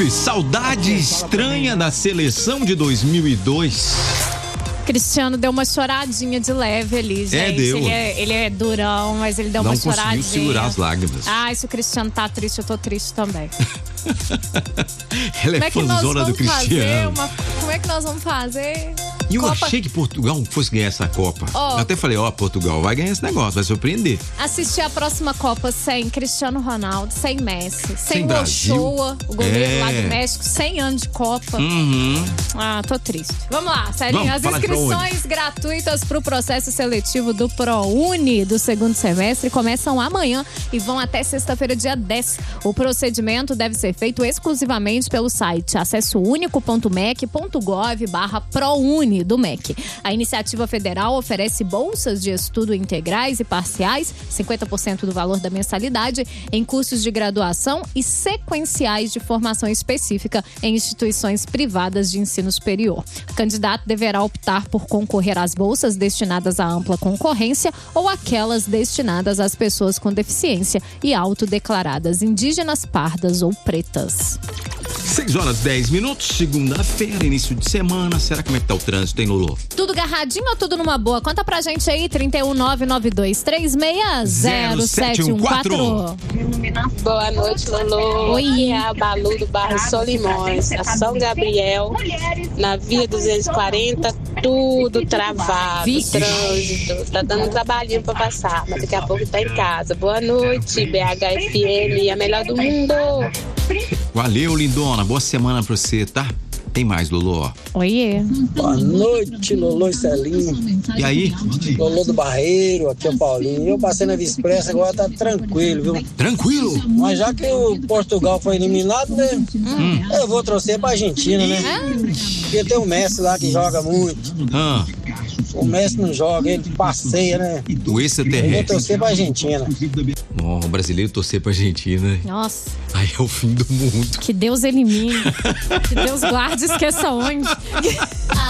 saudade estranha da seleção de 2002. Cristiano deu uma choradinha de leve ali, gente. Deu. Ele é durão, mas ele deu uma choradinha. Não conseguiu segurar as lágrimas. Se o Cristiano tá triste, eu tô triste também. Ela é fãzona do Cristiano. Como é que nós vamos fazer? E eu achei que Portugal fosse ganhar essa Copa. Eu até falei, Portugal vai ganhar esse negócio, vai surpreender. Assistir a próxima Copa sem Cristiano Ronaldo, sem Messi, sem Brasil. Ochoa, o goleiro lá do México, 100 anos de Copa. Tô triste. Vamos lá, Celinho. As inscrições gratuitas para o processo seletivo do ProUni do segundo semestre começam amanhã e vão até sexta-feira, dia 10. O procedimento deve ser feito exclusivamente pelo site acessounico.mec.gov/ProUni do MEC. A iniciativa federal oferece bolsas de estudo integrais e parciais, 50% do valor da mensalidade, em cursos de graduação e sequenciais de formação específica em instituições privadas de ensino superior. O candidato deverá optar por concorrer às bolsas destinadas à ampla concorrência ou aquelas destinadas às pessoas com deficiência e autodeclaradas indígenas, pardas ou pretas. 6h10, segunda-feira, início de semana. Será como é que tá o trânsito, hein, Lulu? Tudo garradinho ou tudo numa boa? Conta pra gente aí, 31992360714. Boa noite, Lulu. Oi. É a Balu do bairro Solimões, a São Gabriel, na via 240, tudo travado, trânsito. Tá dando um trabalhinho pra passar, mas daqui a pouco tá em casa. Boa noite, BHFM, a melhor do mundo. Valeu, lindona. Boa semana pra você, tá? Tem mais, Lulu. Oiê. Boa noite, Lulu e Celinho. E aí? Lulu do Barreiro, aqui é o Paulinho. Eu passei na Via Expressa, agora tá tranquilo, viu? Tranquilo? Mas já que o Portugal foi eliminado, né? Eu vou torcer pra Argentina, né? Porque tem o Messi lá que joga muito. O Messi não joga, ele passeia, né? O extraterrestre. Eu vou torcer pra Argentina. O brasileiro torcer pra Argentina. Nossa. Aí é o fim do mundo. Que Deus elimine. Que Deus guarde e esqueça onde.